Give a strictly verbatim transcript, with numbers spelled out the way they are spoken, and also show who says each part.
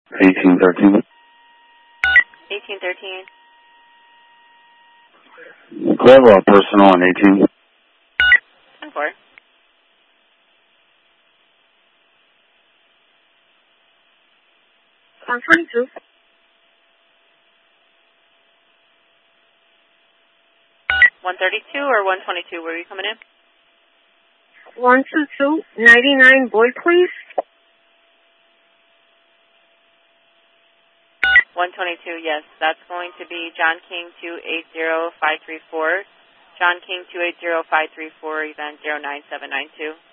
Speaker 1: eighteen thirteen.
Speaker 2: eighteen thirteen.
Speaker 1: Could I have a personal on eighteen?
Speaker 2: ten four.
Speaker 3: one twenty-two.
Speaker 2: one thirty-two or one twenty-two, where are you coming in?
Speaker 3: one two two, ninety-nine Boyd, please.
Speaker 2: one twenty-two, yes. That's going to be John King two eight zero five three four. John King two eight zero five three four, event zero nine seven nine two.